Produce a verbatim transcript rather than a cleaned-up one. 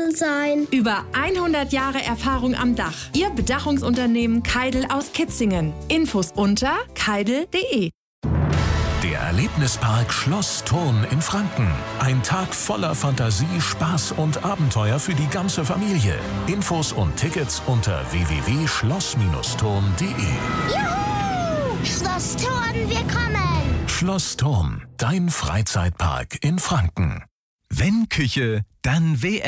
Turnen sein. Über hundert Jahre Erfahrung am Dach. Ihr Bedachungsunternehmen Keidel aus Kitzingen. Infos unter keidel punkt de. Der Erlebnispark Schloss Thurn in Franken. Ein Tag voller Fantasie, Spaß und Abenteuer für die ganze Familie. Infos und Tickets unter w w w punkt schloss thurn punkt de. Juhu! Schloss Thurn, wir kommen! Schloss Thurn, dein Freizeitpark in Franken. Wenn Küche, dann W